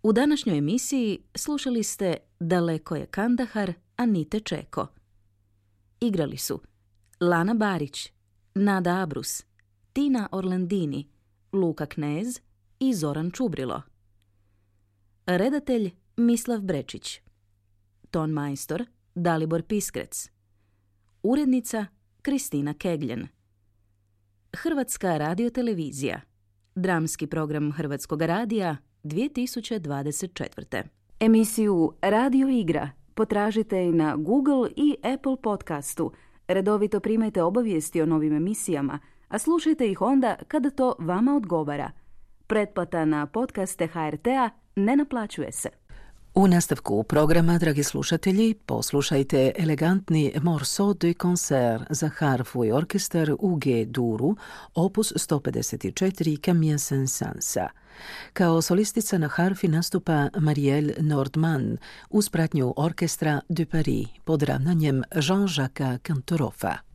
U današnjoj emisiji slušali ste Daleko je Kandahar, Anite Čeko. Igrali su Lana Barić, Nada Abrus, Tina Orlandini, Luka Knez i Zoran Čubrilo. Redatelj Mislav Brečić. Ton majstor Dalibor Piskrec. Urednica Kristina Kegljen. Hrvatska radiotelevizija. Dramski program Hrvatskog radija 2024. Emisiju Radio igra potražite i na Google i Apple podcastu. Redovito primajte obavijesti o novim emisijama, a slušajte ih onda kada to vama odgovara. Pretplata na podcaste HRT-a ne naplaćuje se. U nastavku programa, dragi slušatelji, poslušajte elegantni Morceau de concert za harfu i orkestar u G-duru, opus 154 Camille Saint-Sansa. Kao solistica na harfi nastupa Marielle Nordman uz pratnju orkestra de Paris pod ravnanjem Jean-Jacques Cantorofa.